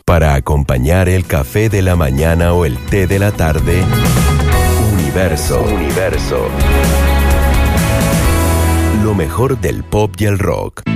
Para acompañar el café de la mañana o el té de la tarde, Universo. Lo mejor del pop y el rock.